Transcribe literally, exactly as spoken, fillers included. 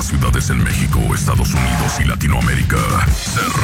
ciudades en México, Estados Unidos y Latinoamérica se